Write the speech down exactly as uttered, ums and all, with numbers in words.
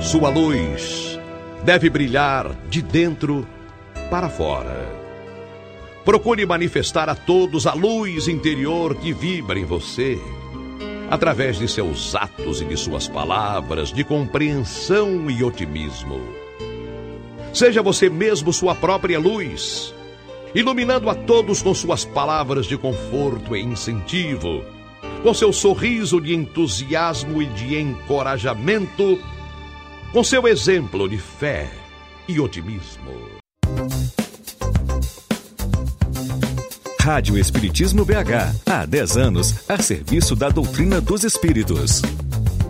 Sua luz deve brilhar de dentro para fora. Procure manifestar a todos a luz interior que vibra em você, através de seus atos e de suas palavras de compreensão e otimismo. Seja você mesmo sua própria luz, iluminando a todos com suas palavras de conforto e incentivo, com seu sorriso de entusiasmo e de encorajamento, com seu exemplo de fé e otimismo. Rádio Espiritismo B H, há dez anos, a serviço da doutrina dos espíritos.